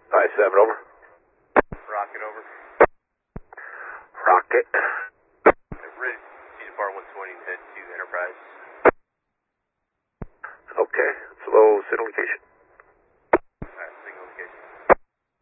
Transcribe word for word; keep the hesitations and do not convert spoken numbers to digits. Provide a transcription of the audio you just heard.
five seven, over. Rocket, over. Rocket. Ready, C F R one twenty, head to Enterprise. Okay, slow signal location.